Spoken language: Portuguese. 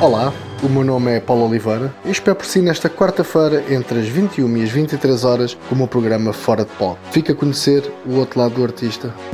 Olá, o meu nome é Paulo Oliveira e espero por si nesta quarta-feira entre as 21 e as 23 horas com o meu programa Fora de Palco. Fica a conhecer o outro lado do artista.